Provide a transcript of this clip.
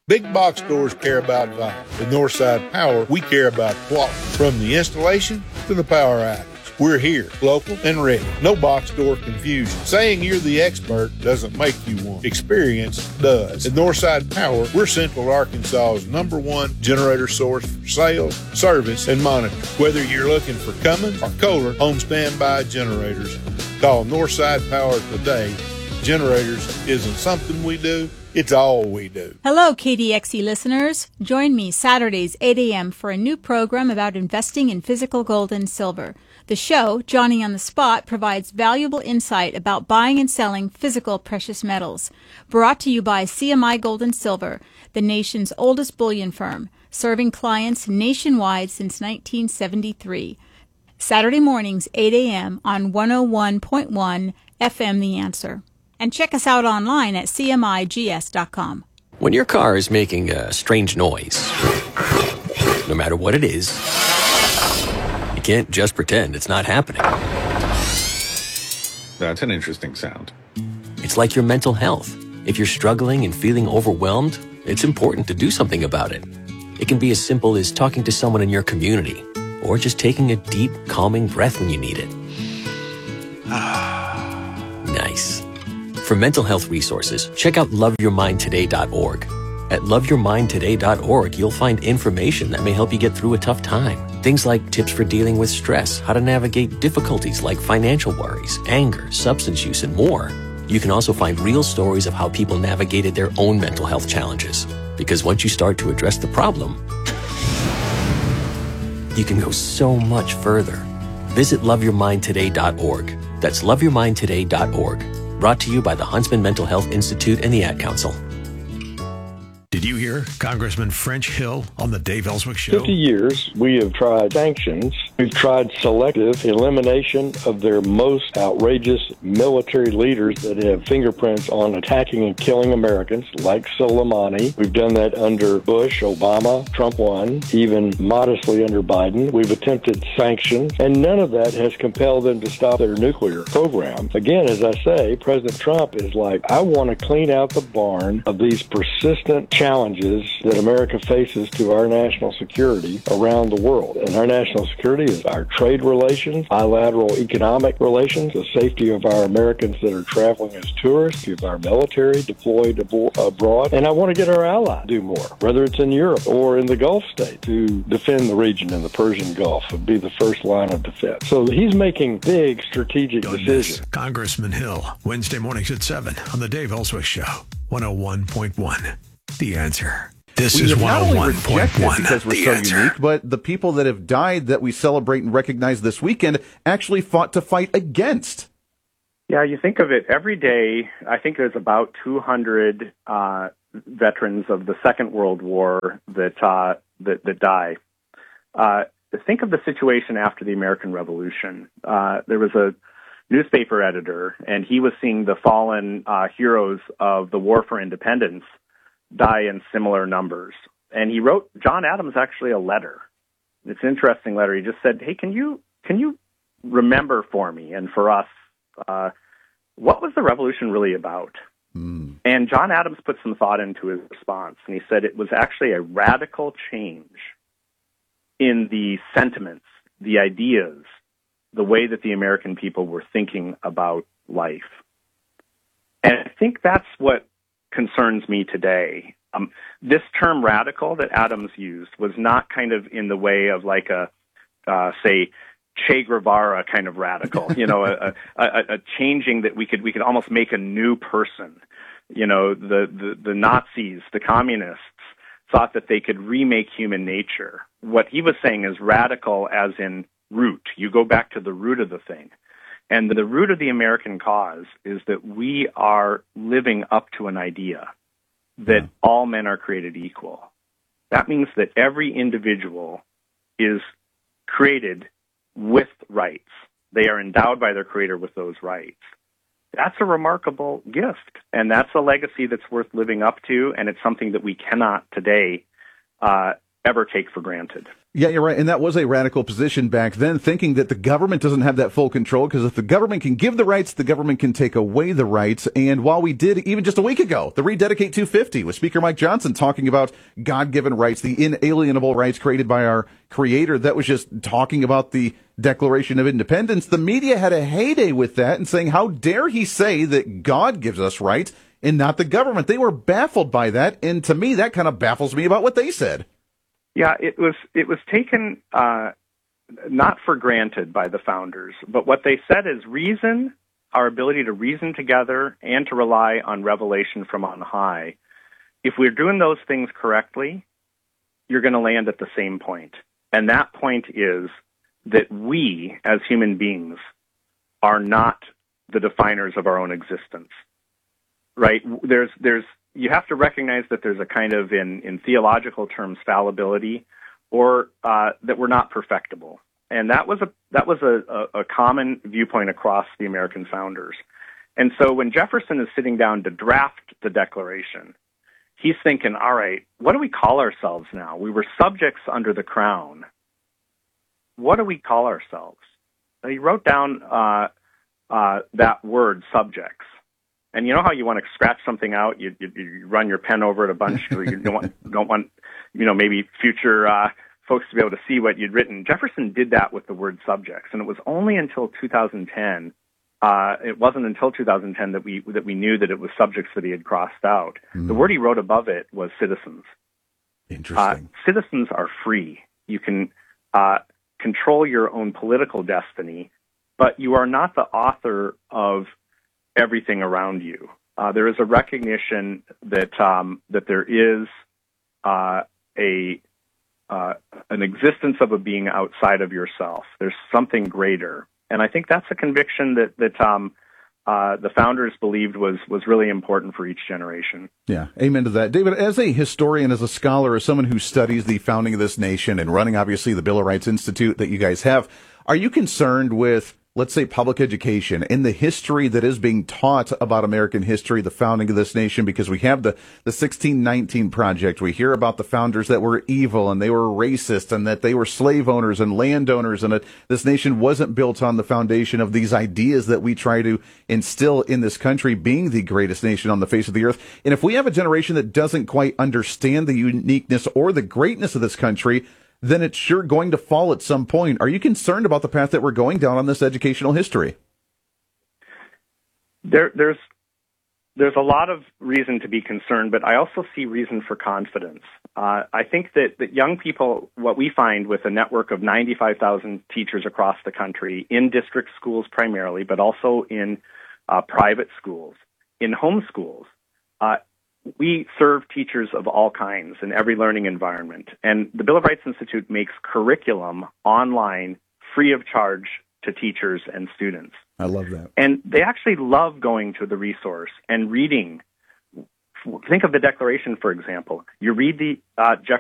Big box stores care about value. At Northside Power, we care about quality. From the installation to the power outage. We're here, local and ready. No box store confusion. Saying you're the expert doesn't make you one. Experience does. At Northside Power, we're Central Arkansas's #1 generator source for sales, service, and monitoring. Whether you're looking for Cummins or Kohler home standby generators, call Northside Power today. Generators isn't something we do. It's all we do. Hello, KDXE listeners. Join me Saturdays, 8 a.m. for a new program about investing in physical gold and silver. The show, Johnny on the Spot, provides valuable insight about buying and selling physical precious metals. Brought to you by CMI Gold and Silver, the nation's oldest bullion firm, serving clients nationwide since 1973. Saturday mornings, 8 a.m. on 101.1 FM The Answer. And check us out online at cmigs.com. When your car is making a strange noise, no matter what it is, you can't just pretend it's not happening. That's an interesting sound. It's like your mental health. If you're struggling and feeling overwhelmed, it's important to do something about it. It can be as simple as talking to someone in your community, or just taking a deep, calming breath when you need it. Nice. For mental health resources, check out loveyourmindtoday.org. At loveyourmindtoday.org, you'll find information that may help you get through a tough time. Things like tips for dealing with stress, how to navigate difficulties like financial worries, anger, substance use, and more. You can also find real stories of how people navigated their own mental health challenges. Because once you start to address the problem, you can go so much further. Visit loveyourmindtoday.org. That's loveyourmindtoday.org. Brought to you by the Huntsman Mental Health Institute and the Ad Council. Did you hear Congressman French Hill on the Dave Ellswick Show? 50 years, we have tried sanctions. We've tried selective elimination of their most outrageous military leaders that have fingerprints on attacking and killing Americans, like Soleimani. We've done that under Bush, Obama, Trump 1, even modestly under Biden. We've attempted sanctions, and none of that has compelled them to stop their nuclear program. Again, as I say, President Trump is like, I want to clean out the barn of these persistent challenges that America faces to our national security around the world. And our national security is our trade relations, bilateral economic relations, the safety of our Americans that are traveling as tourists, of our military deployed abroad. And I want to get our allies to do more, whether it's in Europe or in the Gulf states, to defend the region in the Persian Gulf and be the first line of defense. So he's making big strategic decisions. Congressman Hill, Wednesday mornings at 7 on the Dave Ellswick Show, 101.1. The Answer. This is 101.1. Because we're so unique, but the people that have died that we celebrate and recognize this weekend actually fought to fight against. Yeah, you think of it every day. I think there's about 200 veterans of the Second World War that die. Think of the situation after the American Revolution. There was a newspaper editor, and he was seeing the fallen heroes of the War for Independence die in similar numbers. And he wrote John Adams actually a letter. It's an interesting letter. He just said, hey, can you remember for me and for us, what was the revolution really about? And John Adams put some thought into his response, and he said it was actually a radical change in the sentiments, the ideas, the way that the American people were thinking about life. And I think that's what concerns me today. This term radical that Adams used was not kind of in the way of like a, say, Che Guevara kind of radical, a changing that we could almost make a new person. The Nazis, the communists thought that they could remake human nature. What he was saying is radical as in root. You go back to the root of the thing. And the root of the American cause is that we are living up to an idea that all men are created equal. That means that every individual is created with rights. They are endowed by their Creator with those rights. That's a remarkable gift, and that's a legacy that's worth living up to, and it's something that we cannot today ever take for granted. Yeah, you're right. And that was a radical position back then, thinking that the government doesn't have that full control, because if the government can give the rights, the government can take away the rights. And while we did, even just a week ago, the Rededicate 250 with Speaker Mike Johnson talking about God-given rights, the inalienable rights created by our Creator, that was just talking about the Declaration of Independence. The media had a heyday with that and saying, how dare he say that God gives us rights and not the government? They were baffled by that. And to me, that kind of baffles me about what they said. Yeah, it was taken not for granted by the founders, but what they said is reason, our ability to reason together and to rely on revelation from on high. If we're doing those things correctly, you're going to land at the same point. And that point is that we, as human beings, are not the definers of our own existence. Right? You have to recognize that there's a kind of, in theological terms, fallibility, or that we're not perfectible. And that was a common viewpoint across the American founders. And so when Jefferson is sitting down to draft the Declaration, he's thinking, all right, what do we call ourselves now? We were subjects under the crown. What do we call ourselves? So he wrote down that word, subjects. And you know how you want to scratch something out, you run your pen over it a bunch because you don't want maybe future folks to be able to see what you'd written. Jefferson did that with the word subjects, and it was only until 2010. It wasn't until 2010 that we knew that it was subjects that he had crossed out. The word he wrote above it was citizens. Interesting. Citizens are free. You can control your own political destiny, but you are not the author of everything around you. There is a recognition that there is an existence of a being outside of yourself. There's something greater, and I think that's a conviction that the founders believed was really important for each generation. Yeah, amen to that. David, as a historian, as a scholar, as someone who studies the founding of this nation and running, obviously, the Bill of Rights Institute that you guys have, are you concerned with, let's say, public education and the history that is being taught about American history, the founding of this nation? Because we have the 1619 Project. We hear about the founders that were evil and they were racist and that they were slave owners and landowners, and that this nation wasn't built on the foundation of these ideas that we try to instill in this country, being the greatest nation on the face of the earth. And if we have a generation that doesn't quite understand the uniqueness or the greatness of this country, then it's sure going to fall at some point. Are you concerned about the path that we're going down on this educational history? There's a lot of reason to be concerned, but I also see reason for confidence. I think that young people, what we find with a network of 95,000 teachers across the country, in district schools primarily, but also in private schools, in home schools, we serve teachers of all kinds in every learning environment. And the Bill of Rights Institute makes curriculum online free of charge to teachers and students. I love that. And they actually love going to the resource and reading. Think of the Declaration, for example. You read the